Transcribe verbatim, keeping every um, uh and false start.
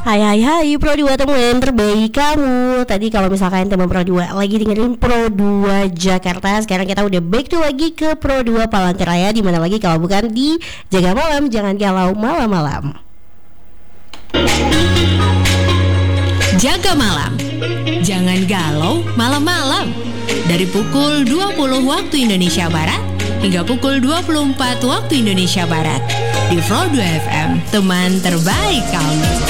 Hai hai hai Pro dua teman terbaik kamu. Tadi kalau misalkan teman Pro dua lagi dengerin Pro dua Jakarta, sekarang kita udah back to lagi ke Pro dua Palangkaraya. Dimana lagi kalau bukan di Jaga Malam, Jangan Galau Malam-Malam. Jaga Malam, Jangan Galau Malam-Malam. Dari pukul dua puluh waktu Indonesia Barat hingga pukul dua puluh empat waktu Indonesia Barat. Di Pro dua F M, teman terbaik kamu.